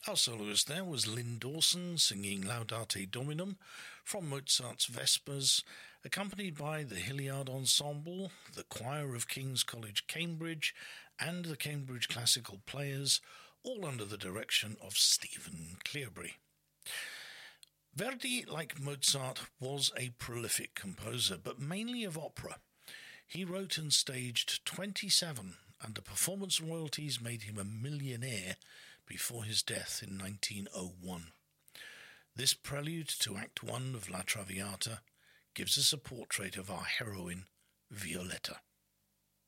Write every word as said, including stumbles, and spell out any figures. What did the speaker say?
Our soloist there was Lynn Dawson singing Laudate Dominum from Mozart's Vespers, accompanied by the Hilliard Ensemble, the Choir of King's College, Cambridge, and the Cambridge Classical Players, all under the direction of Stephen Cleobury. Verdi, like Mozart, was a prolific composer, but mainly of opera. He wrote and staged twenty-seven, and the performance royalties made him a millionaire before his death in nineteen oh one. This prelude to Act One of La Traviata gives us a portrait of our heroine, Violetta.